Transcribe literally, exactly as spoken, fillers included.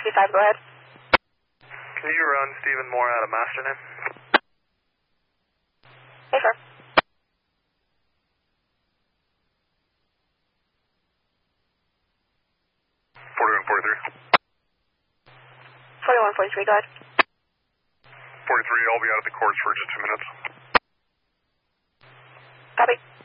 sixty-five, go ahead. Can you run Stephen Moore out of master name? Hey, sir. forty-one forty-three. forty-one forty-three, go ahead. forty-three, I'll be out at the courts for just two minutes. Copy.